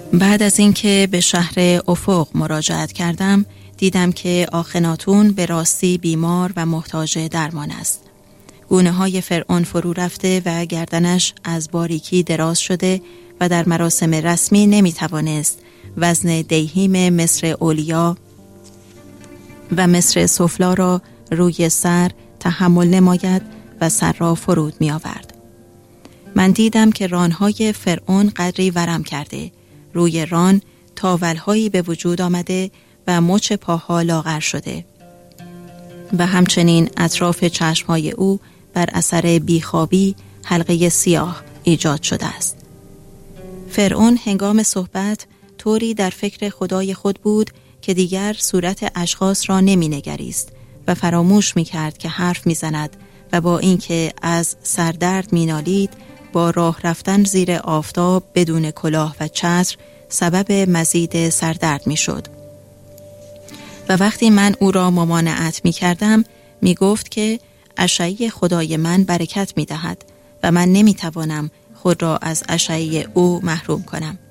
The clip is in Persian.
بعد از اینکه به شهر افق مراجعت کردم، دیدم که آخناتون به راستی بیمار و محتاج درمان است. گونه های فرعون فرو رفته و گردنش از باریکی دراز شده و در مراسم رسمی نمی توانست وزن دیهیم مصر اولیا و مصر سفلا را روی سر تحمل نماید و سر را فرود می آورد. من دیدم که رانهای فرعون قدری ورم کرده، روی ران تاولهایی به وجود آمده و مچ پاها لاغر شده و همچنین اطراف چشمهای او بر اثر بیخوابی حلقه سیاه ایجاد شده است. فرعون هنگام صحبت طوری در فکر خدای خود بود که دیگر صورت اشخاص را نمی نگریست و فراموش می کرد که حرف می زند و با اینکه از سردرد می نالید، با راه رفتن زیر آفتاب بدون کلاه و چتر سبب مزید سردرد می شد. و وقتی من او را ممانعت می کردم، می گفت که اشعه خدای من برکت می دهد و من نمی توانم خود را از اشعه او محروم کنم.